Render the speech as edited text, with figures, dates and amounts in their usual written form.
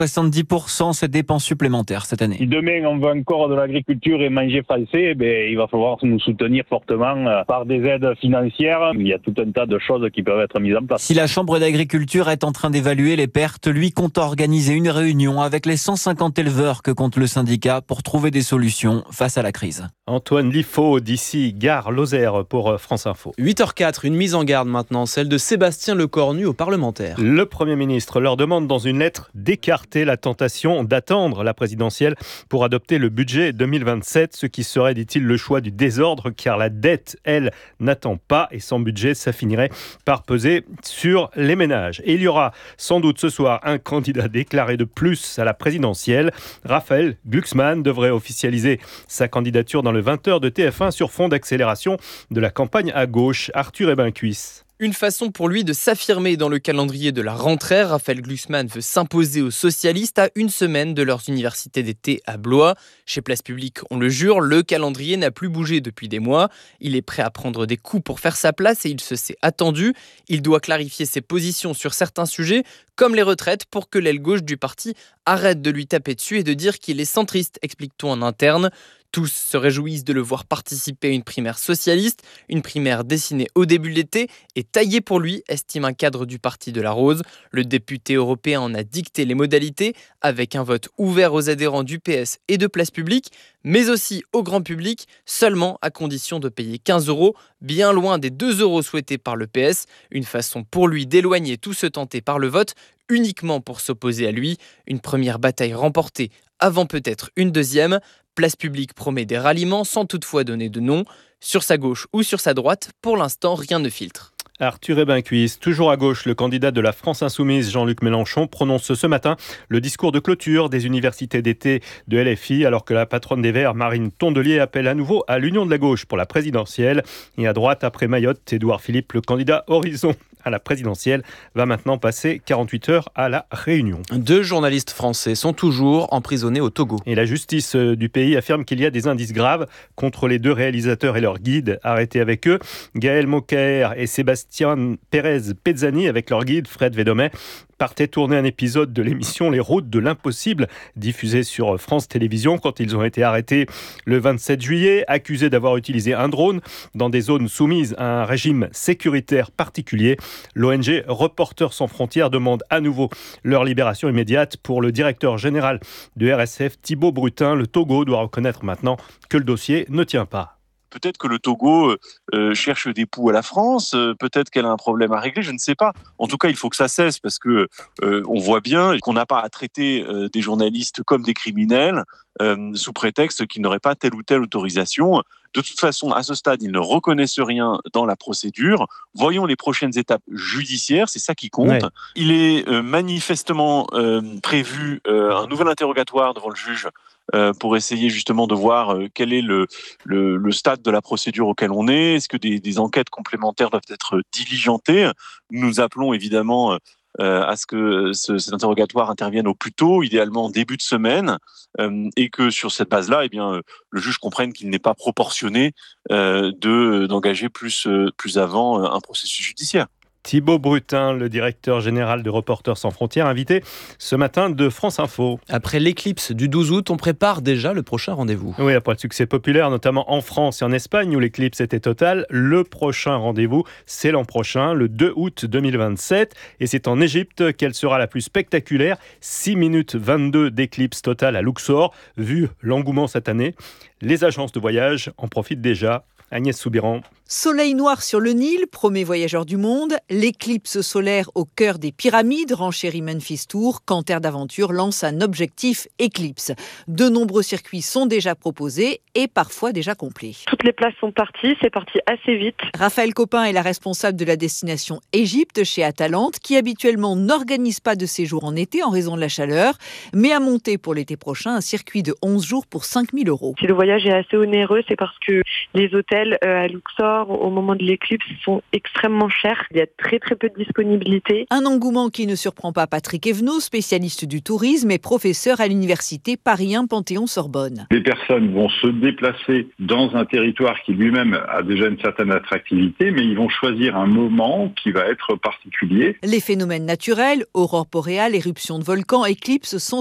70%, c'est dépenses supplémentaires cette année. Si demain on veut encore de l'agriculture et manger français, il va falloir nous soutenir fortement par des aides financières. Il y a tout un tas de choses qui peuvent être mises en place. Si la Chambre d'agriculture est en train d'évaluer les pertes, lui compte organiser une réunion avec les 150 éleveurs que compte le syndicat pour trouver des solutions face à la crise. Antoine Liffaut d'ici Gare Lozère pour France Info. 8h04, une mise en garde maintenant, celle de Sébastien Lecornu aux parlementaires. Le Premier ministre leur demande dans une lettre d'écarter la tentation d'attendre la présidentielle pour adopter le budget 2027, ce qui serait, dit-il, le choix du désordre car la dette, elle, n'attend pas et sans budget, ça finirait par peser sur les ménages. Et il y aura sans doute ce soir un candidat déclaré de plus à la présidentielle. Raphaël Glucksmann devrait officialiser sa candidature dans le 20h de TF1 sur fond d'accélération de la campagne à gauche. Arthur Ebincuisse. Une façon pour lui de s'affirmer dans le calendrier de la rentrée. Raphaël Glucksmann veut s'imposer aux socialistes à une semaine de leurs universités d'été à Blois. Chez Place Publique, on le jure, le calendrier n'a plus bougé depuis des mois. Il est prêt à prendre des coups pour faire sa place et il se sait attendu. Il doit clarifier ses positions sur certains sujets, comme les retraites, pour que l'aile gauche du parti arrête de lui taper dessus et de dire qu'il est centriste, explique-t-on en interne. Tous se réjouissent de le voir participer à une primaire socialiste, une primaire dessinée au début de l'été et taillée pour lui, estime un cadre du Parti de la Rose. Le député européen en a dicté les modalités avec un vote ouvert aux adhérents du PS et de Place Publique, mais aussi au grand public, seulement à condition de payer 15 €, bien loin des 2 € souhaités par le PS. Une façon pour lui d'éloigner tout ce tenté par le vote, uniquement pour s'opposer à lui. Une première bataille remportée avant peut-être une deuxième. Place Publique promet des ralliements sans toutefois donner de nom. Sur sa gauche ou sur sa droite, pour l'instant, rien ne filtre. Arthur Ebincuisse, toujours à gauche, le candidat de la France Insoumise, Jean-Luc Mélenchon, prononce ce matin le discours de clôture des universités d'été de LFI, alors que la patronne des Verts, Marine Tondelier, appelle à nouveau à l'union de la gauche pour la présidentielle. Et à droite, après Mayotte, Édouard Philippe, le candidat Horizon à la présidentielle, va maintenant passer 48 heures à la Réunion. 2 journalistes français sont toujours emprisonnés au Togo. Et la justice du pays affirme qu'il y a des indices graves contre les 2 réalisateurs et leurs guides arrêtés avec eux. Gaël Mokaer et Sébastien Pérez Pezzani, avec leur guide Fred Védomet, partaient tourner un épisode de l'émission Les Routes de l'Impossible, diffusée sur France Télévisions, quand ils ont été arrêtés le 27 juillet, accusés d'avoir utilisé un drone dans des zones soumises à un régime sécuritaire particulier. L'ONG Reporters sans frontières demande à nouveau leur libération immédiate. Pour le directeur général de RSF, Thibaut Brutin, le Togo doit reconnaître maintenant que le dossier ne tient pas. Peut-être que le Togo cherche des poux à la France, peut-être qu'elle a un problème à régler, je ne sais pas. En tout cas, il faut que ça cesse parce que on voit bien qu'on n'a pas à traiter des journalistes comme des criminels sous prétexte qu'ils n'auraient pas telle ou telle autorisation. De toute façon, à ce stade, ils ne reconnaissent rien dans la procédure. Voyons les prochaines étapes judiciaires, c'est ça qui compte. Ouais. Il est manifestement prévu un nouvel interrogatoire devant le juge pour essayer justement de voir quel est le stade de la procédure auquel on est. Est-ce que des enquêtes complémentaires doivent être diligentées ? Nous appelons évidemment à ce que cet interrogatoire intervienne au plus tôt, idéalement en début de semaine, et que sur cette base-là, le juge comprenne qu'il n'est pas proportionné d'engager plus avant un processus judiciaire. Thibaut Brutin, le directeur général de Reporters sans frontières, invité ce matin de France Info. Après l'éclipse du 12 août, on prépare déjà le prochain rendez-vous. Oui, après le succès populaire, notamment en France et en Espagne, où l'éclipse était totale, le prochain rendez-vous, c'est l'an prochain, le 2 août 2027. Et c'est en Égypte qu'elle sera la plus spectaculaire. 6 minutes 22 d'éclipse totale à Luxor. Vu l'engouement cette année, les agences de voyage en profitent déjà. Agnès Soubiran. Soleil noir sur le Nil, premier voyageur du monde, l'éclipse solaire au cœur des pyramides, renchérit Memphis Tour, Canter d'Aventure lance un objectif éclipse. De nombreux circuits sont déjà proposés et parfois déjà complets. Toutes les places sont parties, c'est parti assez vite. Raphaël Copin est la responsable de la destination Égypte chez Atalante, qui habituellement n'organise pas de séjour en été en raison de la chaleur, mais a monté pour l'été prochain un circuit de 11 jours pour 5 000 €. Si le voyage est assez onéreux, c'est parce que les hôtels hôtels à Luxor au moment de l'éclipse sont extrêmement chers. Il y a très très peu de disponibilité. Un engouement qui ne surprend pas Patrick Evenot, spécialiste du tourisme et professeur à l'université Paris 1 Panthéon-Sorbonne. Les personnes vont se déplacer dans un territoire qui lui-même a déjà une certaine attractivité, mais ils vont choisir un moment qui va être particulier. Les phénomènes naturels, aurores boréales, éruptions de volcans, éclipses sont